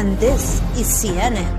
and this is CNN.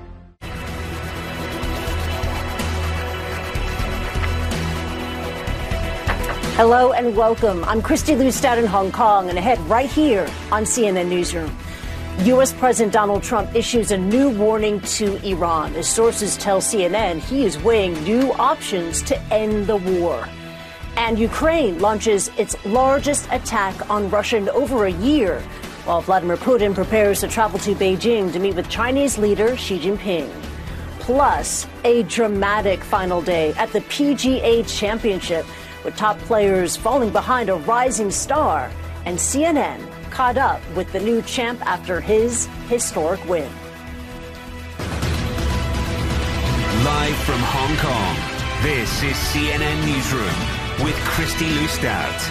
Hello and welcome. I'm Christy Lustad in Hong Kong, and ahead right here on CNN Newsroom. U.S. President Donald Trump issues a new warning to Iran. As sources tell CNN, he is weighing new options to end the war. And Ukraine launches its largest attack on Russia in over a year, while Vladimir Putin prepares to travel to Beijing to meet with Chinese leader Xi Jinping. Plus, a dramatic final day at the PGA Championship, with top players falling behind a rising star, and CNN caught up with the new champ after his historic win. Live from Hong Kong, this is CNN Newsroom with Christy Lustad.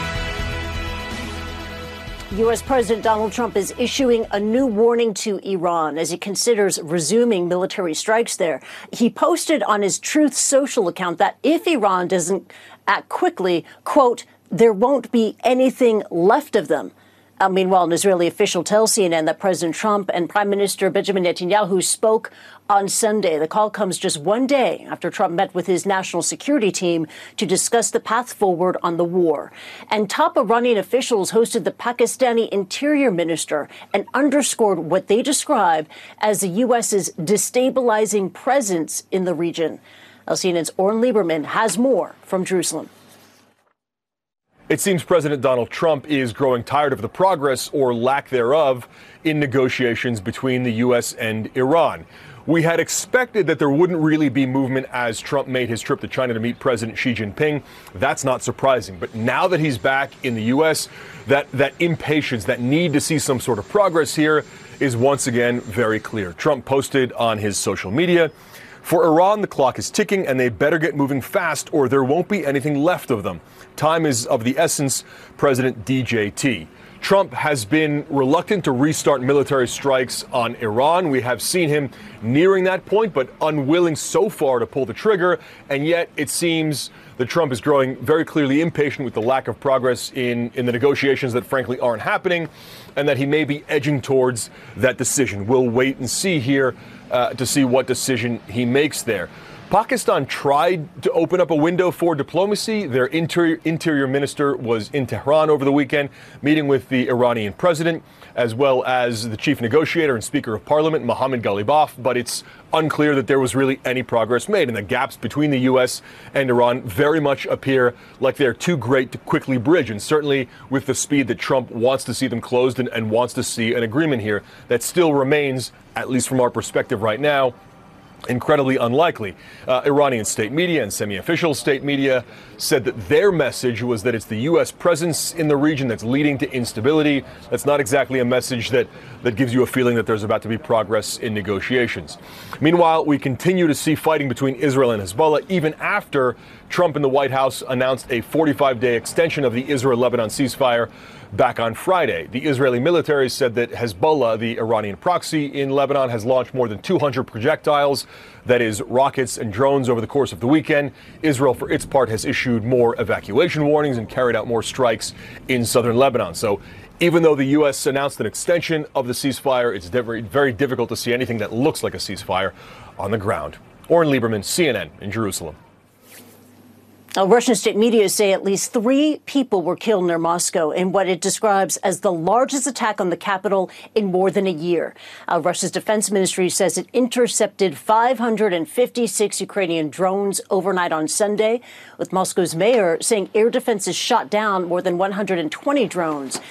U.S. President Donald Trump is issuing a new warning to Iran as he considers resuming military strikes there. He posted on his Truth Social account that if Iran doesn't act quickly, quote, there won't be anything left of them. Meanwhile, an Israeli official tells CNN that President Trump and Prime Minister Benjamin Netanyahu spoke on Sunday. The call comes just one day after Trump met with his national security team to discuss the path forward on the war. And top Iranian officials hosted the Pakistani Interior Minister and underscored what they describe as the U.S.'s destabilizing presence in the region. CNN's Oren Lieberman has more from Jerusalem. It seems President Donald Trump is growing tired of the progress or lack thereof in negotiations between the U.S. and Iran. We had expected that there wouldn't really be movement as Trump made his trip to China to meet President Xi Jinping. That's not surprising. But now that he's back in the U.S., that impatience, that need to see some sort of progress here is once again very clear. Trump posted on his social media, "For Iran, the clock is ticking, and they better get moving fast, or there won't be anything left of them. Time is of the essence, President DJT." Trump has been reluctant to restart military strikes on Iran. We have seen him nearing that point, but unwilling so far to pull the trigger. And yet it seems that Trump is growing very clearly impatient with the lack of progress in the negotiations that frankly aren't happening, and that he may be edging towards that decision. We'll wait and see here to see what decision he makes there. Pakistan tried to open up a window for diplomacy. Their interior minister was in Tehran over the weekend, meeting with the Iranian president, as well as the chief negotiator and speaker of parliament, Mohammad Ghalibaf. But it's unclear that there was really any progress made. And the gaps between the U.S. and Iran very much appear like they're too great to quickly bridge. And certainly with the speed that Trump wants to see them closed and wants to see an agreement here, that still remains, at least from our perspective right now, incredibly unlikely. Iranian state media and semi-official state media said that their message was that it's the U.S. presence in the region that's leading to instability. That's not exactly a message that gives you a feeling that there's about to be progress in negotiations. Meanwhile, we continue to see fighting between Israel and Hezbollah, even after Trump and the White House announced a 45-day extension of the Israel-Lebanon ceasefire back on Friday. The Israeli military said that Hezbollah, the Iranian proxy in Lebanon, has launched more than 200 projectiles, that is, rockets and drones, over the course of the weekend. Israel, for its part, has issued more evacuation warnings and carried out more strikes in southern Lebanon. So even though the U.S. announced an extension of the ceasefire, it's very difficult to see anything that looks like a ceasefire on the ground. Oren Lieberman, CNN in Jerusalem. Russian state media say at least 3 people were killed near Moscow in what it describes as the largest attack on the capital in more than a year. Russia's defense ministry says it intercepted 556 Ukrainian drones overnight on Sunday, with Moscow's mayor saying air defenses shot down more than 120 drones.